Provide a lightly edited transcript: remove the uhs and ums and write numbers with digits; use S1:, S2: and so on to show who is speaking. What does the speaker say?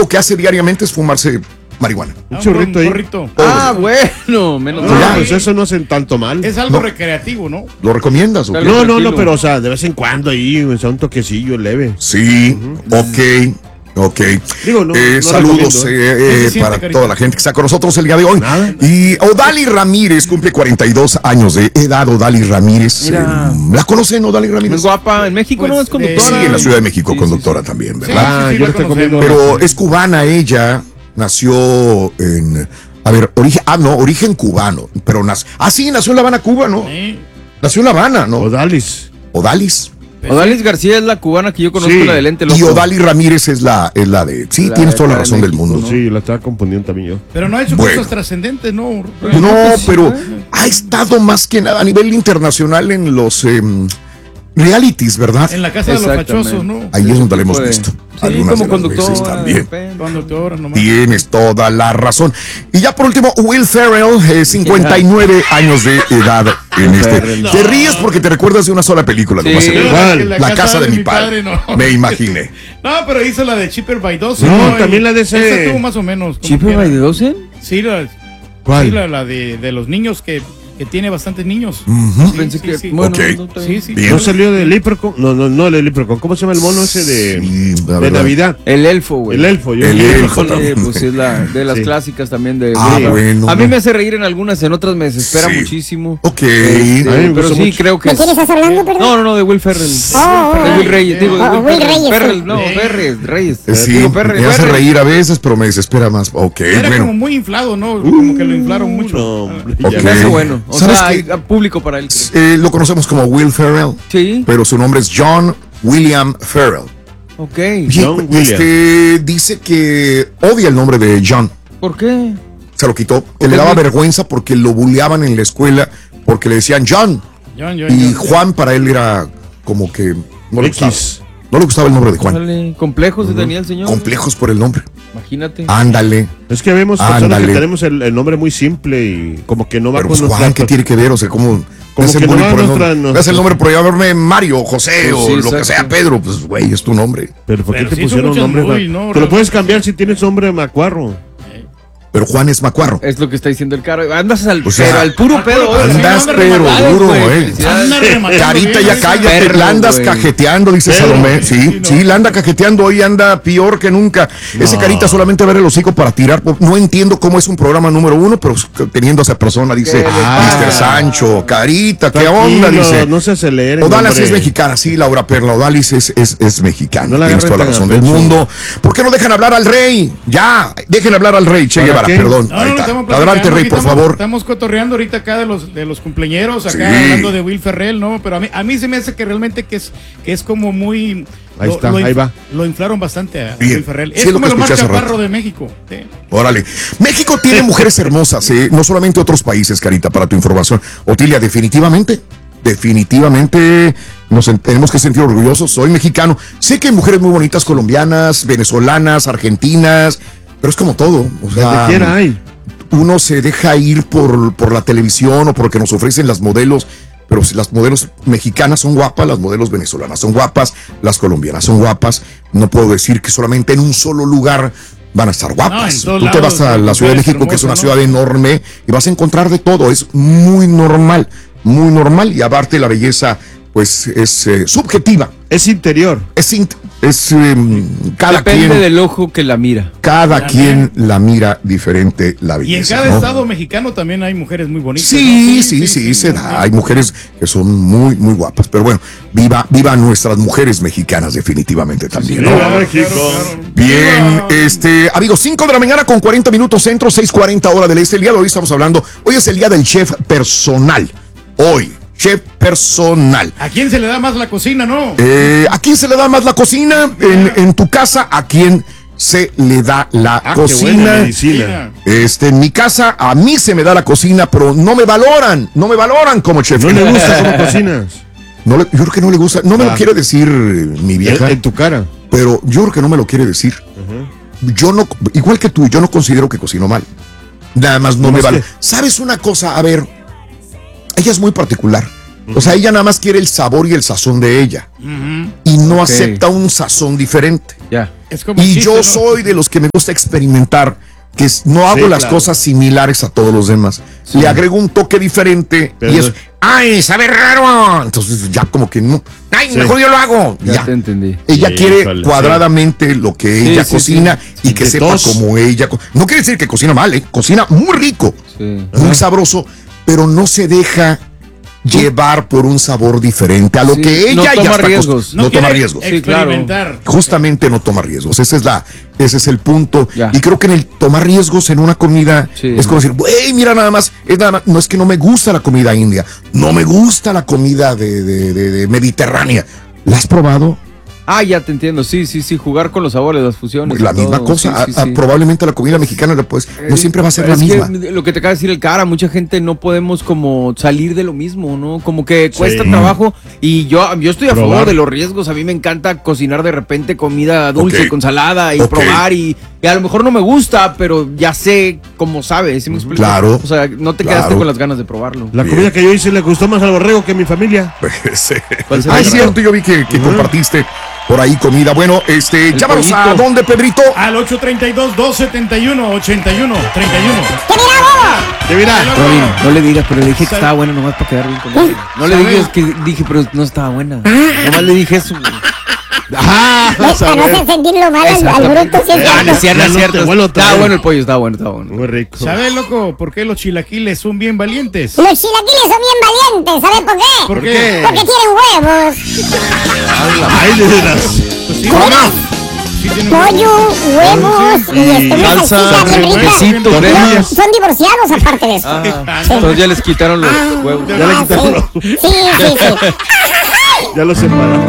S1: único que hace diariamente es fumarse marihuana.
S2: Un churrito ahí.
S3: Bueno, menos
S2: mal. Pues eso no hacen tanto mal.
S4: Es algo recreativo, ¿no?
S1: ¿Lo recomiendas? ¿O qué?
S2: No, pero o sea, de vez en cuando ahí, o sea, un toquecillo leve.
S1: Sí, ok.
S2: Digo,
S1: saludos para toda la gente que está con nosotros el día de hoy.
S2: Nada.
S1: Y Odalis Ramírez cumple 42 años de edad. Odalis Ramírez. ¿La conocen, Odalis Ramírez?
S3: Es guapa. En México no es conductora.
S1: Sí, en la Ciudad de México, conductora también, ¿verdad?
S2: Yo le estoy comiendo.
S1: Pero es cubana ella. Nació en... origen cubano. Pero nació en La Habana, Cuba, ¿no?
S4: Sí.
S1: Nació en La Habana, ¿no?
S2: Odalis.
S1: Odalis
S3: García es la cubana que yo conozco, la de lente loco.
S1: Y Odalis Ramírez es la de... Sí, tienes toda la razón del mundo.
S2: Sí, la estaba componiendo también yo.
S4: Pero no ha hecho cosas trascendentes, ¿no?
S1: No, pero ha estado más que nada a nivel internacional en los realities, ¿verdad?
S4: En la casa de los fachosos, ¿no?
S1: Ahí es donde la hemos visto.
S3: Sí,
S1: algunas
S3: como
S1: de las veces
S3: conductora.
S1: también.
S4: Conductora, nomás.
S1: Tienes toda la razón. Y ya por último, Will Ferrell, 59 años de edad en este. Te ríes porque te recuerdas de una sola película.
S3: Sí.
S1: La casa de mi padre.
S4: No.
S1: Me imaginé.
S4: No, pero hizo la de Cheaper by Dozen.
S2: No, también la de ese.
S4: Esa tuvo más o menos.
S3: ¿Cheaper by Dozen?
S4: Sí,
S2: ¿Cuál?
S4: Sí, la de los niños que tiene bastantes niños.
S3: Pensé que...
S4: Sí.
S3: Bueno,
S1: Ok.
S4: Sí.
S1: Bien.
S2: ¿No salió de Leprechaun? No de Leprechaun. ¿Cómo se llama el mono ese
S1: Sí, la
S2: de
S1: verdad.
S2: Navidad?
S3: El elfo, güey.
S2: El elfo.
S1: El elfo también.
S3: Pues es de las clásicas también de...
S1: Bueno.
S3: A mí me hace reír en algunas, en otras me desespera
S1: Sí.
S3: muchísimo.
S1: Ok.
S2: A mí me
S3: Pero
S2: gustó
S3: sí,
S2: mucho.
S3: creo que...
S5: ¿De quién estás hablando, perdón?
S3: No, de Will Ferrell. De Will Reyes, digo, de
S5: Will Reyes,
S3: Ferrell,
S5: sí.
S3: no, Reyes.
S1: Sí,
S3: Digo,
S1: me hace reír a veces, pero me desespera más. Ok,
S4: Era como
S1: bueno.
S4: muy inflado, ¿no? Como que lo inflaron mucho.
S2: No, hombre,
S1: Ok.
S2: ya.
S3: Me hace bueno. O
S1: ¿Sabes
S3: sea,
S1: qué?
S3: hay público para él.
S1: Lo conocemos como Will Ferrell,
S3: Sí,
S1: pero su nombre es John William Ferrell.
S3: ok.
S2: John William.
S1: Dice que odia el nombre de John.
S3: ¿Por qué?
S1: Se lo quitó, que le daba vergüenza porque lo bulleaban en la escuela porque le decían John. Y Juan para él era como que no le gustaba. No le gustaba el nombre de Juan.
S3: Dale, complejos se tenía el señor.
S1: Complejos por el nombre.
S3: Imagínate.
S1: Ándale.
S2: Es que vemos personas
S1: Ándale.
S2: que tenemos el nombre muy simple y como que no va
S1: Pero
S2: con
S1: pues, Juan,
S2: nuestra...
S1: ¿qué tiene que ver? O sea, ¿cómo
S2: Como
S1: hacen
S2: que no
S1: bullying
S2: va
S1: por el
S2: nuestra-
S1: nombre?
S2: no-
S1: Me hace el nombre por llamarme Mario, José
S3: Pues
S1: o
S3: sí,
S1: lo que
S3: exacto.
S1: sea, Pedro. Pues, güey, es tu nombre.
S2: Pero ¿por qué
S4: Pero
S2: te
S4: sí son
S2: pusieron
S4: muchos
S2: nombre?
S4: muy, ¿no?
S2: Te lo puedes cambiar si tienes nombre macuarro.
S1: Pero Juan es macuarro.
S3: Es lo que está diciendo el caro. Andas al,
S1: O sea,
S3: pero al puro pedo. hoy.
S1: andas
S3: Sí,
S1: pero
S3: rematado,
S1: duro,
S3: güey.
S1: Carita,
S4: Carita,
S1: ya cállate,
S3: perro,
S1: la andas
S3: güey.
S1: cajeteando, dice
S2: Perro.
S1: Salomé. Sí, la anda cajeteando, hoy anda peor que nunca. Ese Carita solamente ver el hocico para tirar. No entiendo cómo es un programa número 1, pero teniendo a esa persona, dice Mr. Sancho. Carita, ¿qué onda?
S2: Tranquilo,
S1: Dice.
S2: no se aceleren.
S1: Odalis
S2: hombre.
S1: es mexicana, sí, Laura Perla. Odalis es mexicana.
S2: No la
S1: Tienes toda la
S2: agarren
S1: razón
S2: tan a
S1: del
S2: pecho.
S1: mundo. ¿Por qué no dejan hablar al rey? Ya, dejen hablar al rey, Che
S2: ¿Para
S1: Guevara,
S2: qué?
S1: perdón.
S4: No,
S1: Ahí
S4: no,
S1: está.
S4: estamos
S1: Adelante,
S4: platicando,
S1: rey, por
S4: estamos-
S1: favor.
S4: Estamos cotorreando ahorita acá de los cumpleaños, acá
S1: Sí.
S4: hablando de Will Ferrell, ¿no? Pero a mí se me hace que realmente que es como muy...
S2: Ahí está, ahí va.
S4: Lo inflaron bastante a
S1: Bien.
S4: Will Ferrell.
S1: Sí,
S4: Es
S1: es lo
S4: como
S1: que
S4: lo más
S1: escuché hace
S4: chaparro
S1: rato.
S4: de México. Sí.
S1: Órale. México tiene mujeres hermosas, no solamente otros países, Carita, para tu información. Otilia, definitivamente tenemos que sentir orgullosos. Soy mexicano. Sé que hay mujeres muy bonitas, colombianas, venezolanas, argentinas, pero es como todo. O sea,
S2: Donde quiera hay.
S1: uno se deja ir por la televisión o porque nos ofrecen las modelos, pero si las modelos mexicanas son guapas, las modelos venezolanas son guapas, las colombianas son guapas. No puedo decir que solamente en un solo lugar van a estar guapas.
S4: en todos
S1: Tú te vas
S4: lados,
S1: a la Ciudad de
S4: mujeres
S1: México, que es una
S4: hermosas, ¿no?
S1: ciudad enorme, y vas a encontrar de todo. Es muy normal, y aparte la belleza pues es subjetiva.
S2: Es interior.
S1: Cada
S3: Depende
S1: quien,
S3: del ojo que la mira.
S1: cada quien la mira diferente la
S4: Y en
S1: belleza.
S4: cada
S1: ¿no?
S4: estado mexicano también hay mujeres muy bonitas.
S1: Sí,
S4: ¿no?
S1: sí, se da. Hay mujeres que son muy, muy guapas. Pero bueno, viva nuestras mujeres mexicanas, definitivamente también. ¿no?
S4: Claro,
S2: México.
S4: claro.
S1: Bien, amigos, 5 de la mañana con 40 minutos centro, 6:40 hora del este. El día de hoy estamos hablando, hoy es el día del chef personal. Hoy, chef personal.
S4: ¿A quién se le da más la cocina, no?
S1: ¿A quién se le da más la cocina? En tu casa, ¿a quién se le da la
S2: Qué buena
S1: cocina?
S2: medicina.
S1: En mi casa, a mí se me da la cocina, pero no me valoran como chef.
S2: No le gusta cómo cocinas.
S1: Yo creo que no le gusta, no me lo quiere decir mi vieja,
S2: En tu cara.
S1: pero yo creo que no me lo quiere decir. Yo no, igual que tú, yo no considero que cocino mal. Nada más no
S2: No
S1: me
S2: es
S1: vale.
S2: que-
S1: ¿Sabes una cosa? A ver, ella es muy particular. O sea, ella nada más quiere el sabor y el sazón de ella. Y no
S3: Ok.
S1: acepta un sazón diferente.
S3: Ya.
S4: Es como
S1: Y
S4: chiste,
S1: yo
S4: ¿no?
S1: soy de los que me gusta experimentar, que no hago
S2: Sí,
S1: las
S2: claro.
S1: cosas similares a todos los demás. Le agrego un toque diferente
S2: Pero
S1: y
S2: no-
S1: es, ¡ay, sabe raro! Entonces ya como que no, ¡ay,
S2: Sí.
S1: mejor yo lo hago!
S3: Ya te entendí.
S1: Ella
S2: Sí,
S1: quiere
S2: híjole,
S1: cuadradamente lo que
S3: Sí,
S1: ella
S3: sí,
S1: cocina
S3: sí.
S1: y que
S2: De
S1: sepa
S2: tos.
S1: como ella. No quiere decir que cocina mal, cocina muy rico,
S3: Sí.
S1: muy sabroso, pero no se deja llevar por un sabor diferente a lo
S3: Sí,
S1: que ella
S3: no
S1: ya
S3: toma
S1: está
S3: riesgos.
S1: no toma
S4: quiere
S1: riesgos.
S3: Sí, claro.
S4: experimentar.
S1: Justamente no toma riesgos. Ese es el punto.
S3: Ya.
S1: Y creo que en el tomar riesgos en una comida
S3: Sí.
S1: es como decir, güey, mira nada más, no es que no me gusta la comida india, no me gusta la comida de mediterránea. ¿La has probado?
S3: Ah, ya te entiendo. Sí, jugar con los sabores, las fusiones.
S1: La
S3: y
S1: misma
S3: todo.
S1: cosa.
S3: Sí,
S1: Probablemente la comida mexicana no siempre va a ser la
S3: Es que
S1: misma.
S3: lo que te acaba de decir el cara, mucha gente no podemos como salir de lo mismo, ¿no? Como que cuesta
S2: Sí.
S3: trabajo y yo estoy a favor
S2: Probar.
S3: de los riesgos. A mí me encanta cocinar de repente comida dulce
S1: Ok.
S3: con salada y
S1: Ok.
S3: probar y a lo mejor no me gusta, pero ya sé cómo sabe, ¿sí me explico?
S1: Claro.
S3: O sea, no te
S1: Claro.
S3: quedaste con las ganas de probarlo.
S2: La
S1: Bien.
S2: comida que yo hice le gustó más al borrego que a mi familia.
S1: Sí.
S3: ¿Cuál será
S1: Ah,
S3: el
S1: es cierto, yo vi que compartiste por ahí comida. Bueno, llámanos a
S3: pollito.
S1: dónde, Pedrito.
S4: Al 832-271-8131.
S2: Que mira,
S3: Robin, no le digas, pero le dije que estaba buena nomás para quedar bien con él. No le
S4: ¿Sabe?
S3: digas que dije, pero no estaba buena. Nomás le dije eso.
S2: ajá,
S5: Para no hacer sentirlo mal al bruto, si es
S3: Ah, no es
S5: cierto.
S3: cierto, no es
S2: Ya
S3: cierto.
S2: no te vuelvo a
S3: Estaba
S2: traer.
S3: bueno el pollo, estaba bueno.
S2: muy rico.
S4: ¿Sabes, loco, por qué los chilaquiles son bien valientes?
S5: Los chilaquiles son bien valientes, ¿sabes por qué?
S4: ¿Por qué?
S5: Porque tienen huevos,
S2: Ay, de veras.
S4: Pues sí,
S1: ¿Cómo?
S4: sí tienen
S5: pollo, huevos y una
S2: salsa,
S5: salsita bien rica.
S3: quesito,
S5: No,
S3: orellas.
S5: son divorciados aparte de eso.
S3: Ah,
S5: Sí.
S3: entonces ya les quitaron los huevos.
S2: Ya le quitaron los-
S5: Sí, sí, sí.
S2: Ya lo separaron.